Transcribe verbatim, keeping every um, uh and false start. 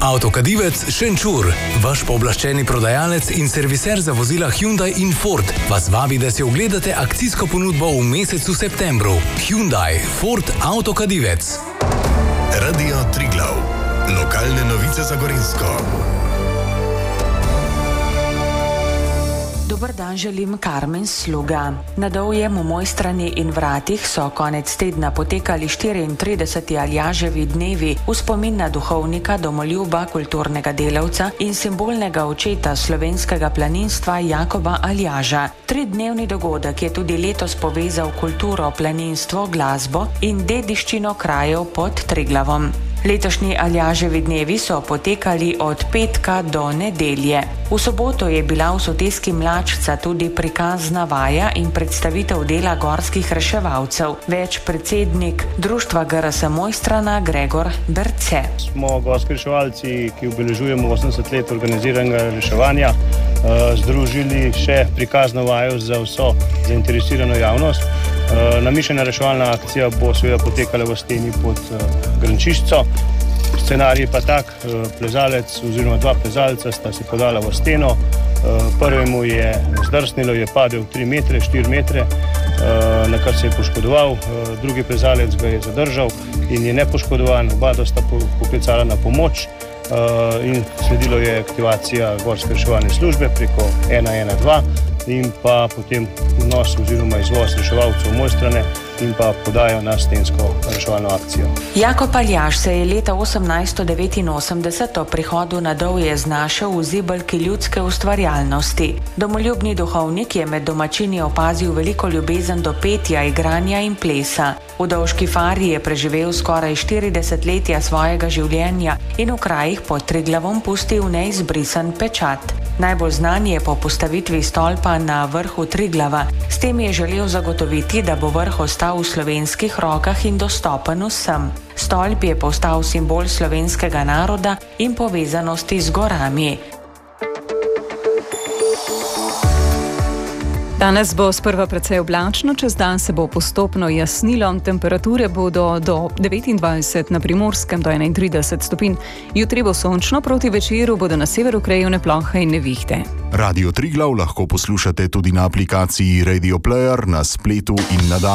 Avtokadivec Šenčur, vaš pooblaščeni prodajalec in serviser za vozila Hyundai in Ford, vas vabi, da si ogledate akcijsko ponudbo v mesecu septembru. Hyundai, Ford, Avtokadivec. Radio Triglav. Lokalne novice za Gorenjsko. Dober dan želim, Karmen Sluga. Na Dovjem, v Mojstrani in Vratih so konec tedna potekali štiriintrideseti Aljaževi dnevi v spomin na duhovnika, domoljuba, kulturnega delavca in simbolnega očeta slovenskega planinstva Jakoba Aljaža. Tridnevni dogodek je tudi letos povezal kulturo, planinstvo, glasbo in dediščino krajev pod Triglavom. Letošnji Aljaževi dnevi so potekali od petka do nedelje. V soboto je bila v Soteski Mlačca tudi prikazna vaja in predstavitev dela gorskih reševalcev. Več predsednik društva G R S Mojstrana Gregor Berce. Smo gorski reševalci, ki obeležujemo osemdeset let organiziranega reševanja, združili še prikazno vajo za vso zainteresirano javnost. Namišljena reševalna akcija bo seveda potekala v steni pod Grančiščo. Scenarij pa tak, plezalec oziroma dva plezalca sta se podala v steno. Prvemu je zdrsnilo, je padel tri metre, štiri metre, na kar se je poškodoval. Drugi plezalec ga je zadržal in je nepoškodovan. Oba sta poklicala na pomoč in sledilo je aktivacija gorske reševalne službe preko ena ena dva in pa potem vnos oziroma izvoz reševalcev v Mojstrane in pa podajo na stensko reševalno akcijo. Jakob Aljaž se je leta osemnajststo devetinosemdeset ob prihodu na Dovje znašel v zibelki ljudske ustvarjalnosti. Domoljubni duhovnik je med domačini opazil veliko ljubezen do petja, igranja in plesa. V Dovški fari je preživel skoraj štiri desetletja svojega življenja in v krajih pod Triglavom pustil neizbrisan pečat. Najbolj znan je po postavitvi stolpa na vrhu Triglava. S tem je želel zagotoviti, da bo vrh ostal v slovenskih rokah in dostopen vsem. Stolp je postal simbol slovenskega naroda in povezanosti z gorami. Danes bo sprva precej oblačno, čez dan se bo postopno jasnilo, temperature bodo do devetindvajset, na Primorskem do enaintrideset stopinj. Jutri bo sončno, proti večeru bodo na severu krajevne plohe in nevihte. Radio Triglav lahko poslušate tudi na aplikaciji Radio Player, na spletu in na